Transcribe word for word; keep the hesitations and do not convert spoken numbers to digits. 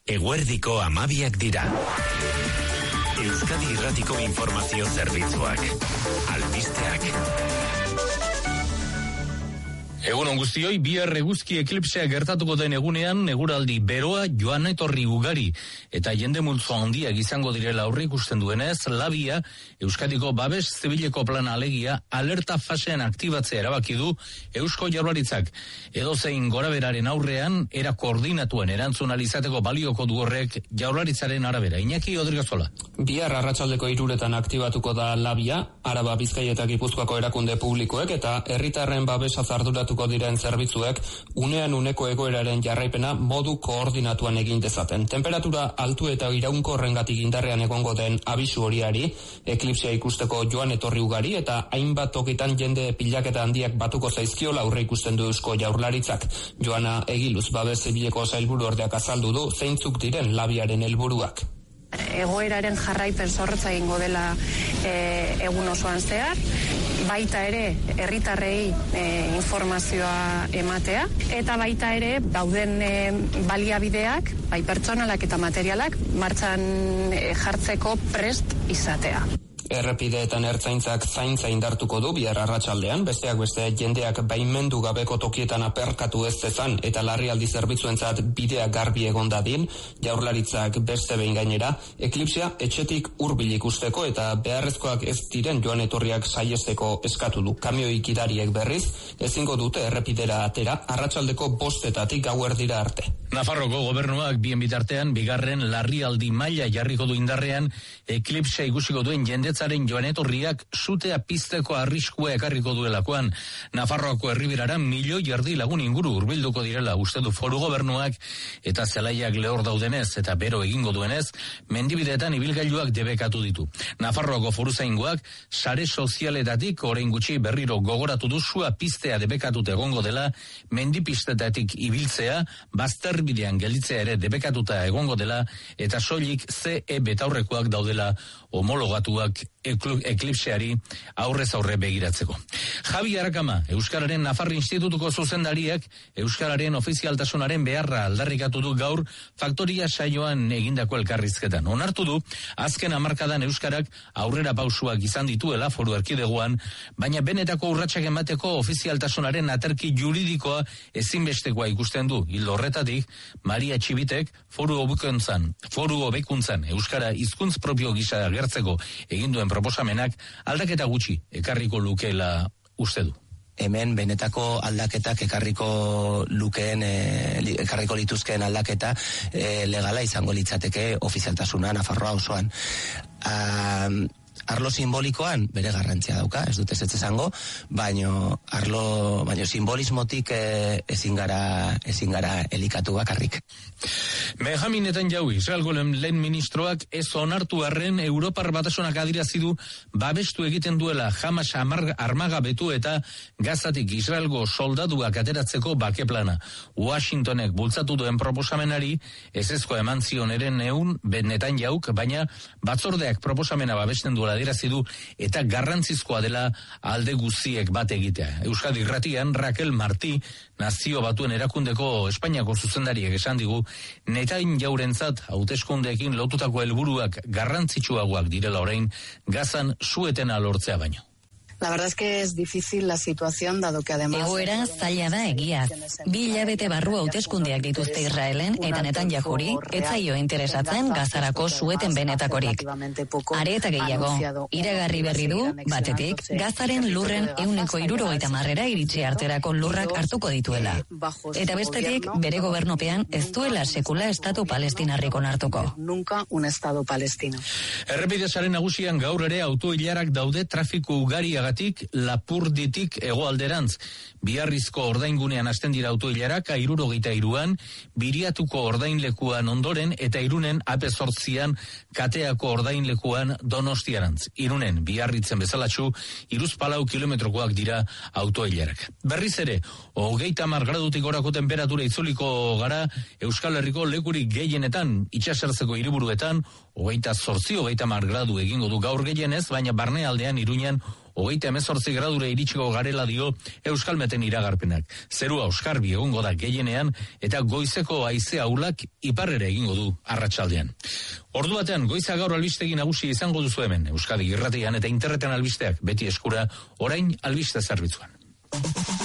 Eguerdiko hamabiak dira. Euskadi Irratiko Informazio Zerbitzuak. Albisteak. Egun guztioi, bihar eguzki eklipsea gertatuko den egunean, eguraldi beroa, joan etorri ugari, eta jende multzo handiak izango direla aurre ikusten duenez, labia, Euskadiko babes zibileko plana alegia, alerta fasean aktibatzea erabaki du Eusko Jaurlaritzak. Edozein goraberaren aurrean, era koordinatuen erantzun alizateko balioko du horrek Jaurlaritzaren arabera. Iñaki Odriozola. Bihar arratsaldeko hiruretan aktibatuko da labia, Araba, Bizkaia eta Gipuzkoako erakunde publikoek eta herritarren babesa arduratuko diren zerbitzuek unean uneko egoeraren jarraipena modu koordinatuan egin dezaten. Temperatura altu eta iraunkorrengatik indarrean egongo den abisu horiari, eklipsia ikusteko joan etorri ugari eta hainbat tokitan jende pilaketa handiak batuko zaizkiola aurre ikusten du Eusko Jaurlaritzak. Joana Egiluz babes zibileko sailburu ordeak azaldu du zeintzuk diren labiaren helburuak. Egoeraren jarraipen zorrotza egingo dela e, egun osoan zehar, baita ere herritarrei e, informazioa ematea, eta baita ere dauden e, baliabideak, bai pertsonalak eta materialak, martxan e, jartzeko prest izatea. Errepideetan ertzaintzak zaintza indartuko du bihar arratsaldean, besteak beste jendeak baimendu gabeko tokietan aperkatu ez dezan eta larrialdi zerbitzuentzat bidea garbi egon dadin, Jaurlaritzak beste behin gainera, eklipsia etxetik hurbil ikusteko eta beharrezkoak ez diren joan etorriak saihesteko eskatu du. Kamioi gidariek berriz, ezingo dute errepidera atera arratsaldeko bostetatik gauerdira arte. Nafarroko gobernuak bien bitartean bigarren larrialdi maila jarriko du indarrean, eklipsia ikusiko duen jendetzaren joan etorriak sutea pizteko arriskua ekarriko duelakoan. Nafarroako herribirara milioi erdi lagun inguru hurbilduko direla uste du foru gobernuak, eta zelaiak lehor daudenez eta bero egingo duenez, mendibideetan ibilgailuak debekatu ditu. Nafarroako foruzaingoak sare sozialetatik orain gutxi berriro gogoratu du sua piztea debekatute egongo dela, mendipistetatik ibiltzea, bazterbidean gelditzea ere debekatuta egongo dela, eta soilik C E betaurrekoak daudela homologatuak eklipseari aurrez aurre begiratzeko. Javi Arakama, Euskararen Nafar Institutuko zuzendariak, Euskararen ofizialtasunaren beharra aldarrikatu du gaur faktoria saioan egindako elkarrizketan. Onartu du, azken hamarkadan Euskarak aurrera pausuak izan dituela foru erkidegoan, baina benetako urratsak emateko ofizialtasunaren aterki juridikoa ezinbestekoa ikusten du. Ildo horretatik, Maria Txibitek foru hobekuntzan, foru hobekuntzan Euskara hizkuntz propio gisa agertzeko egin duen proposamenak aldaketa gutxi ekarriko lukeela uste du. Hemen benetako aldaketak ekarriko lukeen, e, ekarriko lituzkeen aldaketa e, legala izango litzateke ofizialtasuna Nafarroa osoan. Um, Arlo simbolikoan bere garrantzia dauka, ez dut ez ez esango, baino arlo, baino simbolismotik e, ezin gara, ezin gara elikatu bakarrik. Benjamin Netanyahu, Israelgo lehen ministroak ez onartu arren Europar Batasunak adirazi du babestu egiten duela Hamas armagabetu eta Gazatik Israelgo soldaduak ateratzeko bake plana. Washingtonek bultzatu duen proposamenari ezezko eman zion eren eun Netanyahuk, baina batzordeak proposamena babesten duela adirazi du eta garrantzizkoa dela alde guztiek bat egitea. Euskadi Irratian Raquel Martí, Nazio Batuen erakundeko Espainiako zuzendariek esan digu, Netanyahurentzat hauteskundeekin lotutako helburuak garrantzitsuagoak direla orain Gazan suetena lortzea baino. La verdad es que es difícil la situación, dado que además... Egoera zaila da egiaz. Bi hilabete barru hauteskundeak dituzte Israelen eta Netanyahuri etzaio interesatzen Gazarako sueten benetakorik. Are eta gehiago, iragarri berri du, batetik, Gazaren lurren ehuneko hirurogeita hamarera iritsi arterako lurrak hartuko dituela. Eta bestetik, bere gobernopean ez duela sekula estatu palestinarrik onartuko. Nunca un estado palestino. Errepidezaren nagusian gaur ere autoilarak daude trafiko ugari Lapurditik hegoalderantz. Biarrizko ordaingunean hasten dira autoilarak hirurogeita hiruan, Biriatuko ordainlekuan ondoren eta Irunen A P zortzian Kateako ordainlekuan Donostiarantz. Irunen Biarritzen bezalatxu hiruzpalau kilometrokoak dira autoilarak. Berriz ere, hogeita hamar gradutik gorako temperatura itzuliko gara Euskal Herriko lekurik gehienetan, itsasertzeko hiriburuetan, hogeita zortzi, hogeita hamar gradu egingo du gaur gehienez, baina barnealdean Iruñan hogeita hemezortzi gradura iritsiko garela dio Euskalmeten iragarpenak. Zerua oskarbi egongo da gehienean eta goizeko haize ahulak iparrera egingo du arratsaldean. Ordu batean goiza gaur albistegi nagusi izango duzu hemen. Euskadi Irratian eta interneten albisteak beti eskura orain albiste zerbitzuan.